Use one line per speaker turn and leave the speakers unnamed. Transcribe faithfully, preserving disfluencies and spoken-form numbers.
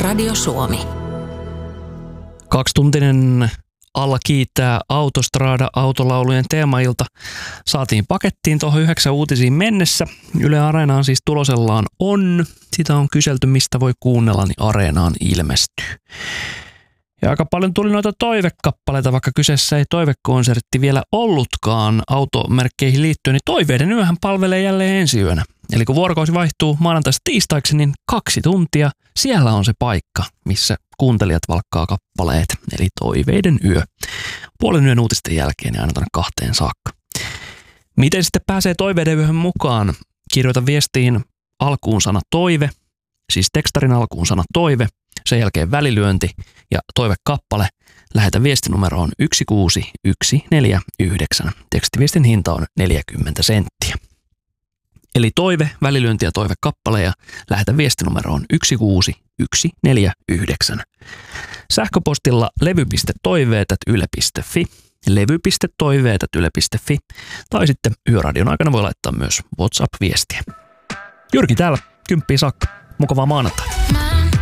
Radio Suomi.
Kaksituntinen alla kiittää Autostrada autolaulujen teemailta. Saatiin pakettiin tuohon yhdeksän uutisiin mennessä. Yle Areenaan siis tulosellaan on. Sitä on kyselty, mistä voi kuunnella, niin Areenaan ilmestyy. Ja aika paljon tuli noita toivekappaleita, vaikka kyseessä ei toivekonsertti vielä ollutkaan automerkkeihin liittyen, niin Toiveiden yöhän palvelee jälleen ensi yönä. Eli kun vuorokausi vaihtuu maanantaista tiistaiksi, niin kaksi tuntia, siellä on se paikka, missä kuuntelijat valkkaa kappaleet, eli Toiveiden yö. Puolen yön uutisten jälkeen ja aina tuonne kahteen saakka. Miten sitten pääsee Toiveiden yöhön mukaan? Kirjoita viestiin alkuun sana toive, siis tekstarin alkuun sana toive, sen jälkeen välilyönti ja toivekappale. Lähetä viestinumeroon yksi kuusi yksi neljä yhdeksän. Tekstiviestin hinta on neljäkymmentä senttiä. Eli toive, välilyönti ja toivekappale ja lähetä viestinumeroon yksi kuusi yksi neljä yhdeksän. Sähköpostilla levy piste toiveet ät yle piste fi, levy piste toiveet ät yle piste fi tai sitten Yöradion aikana voi laittaa myös WhatsApp-viestiä. Jyrki täällä, kymppiä saakka. Mukavaa maanantaita.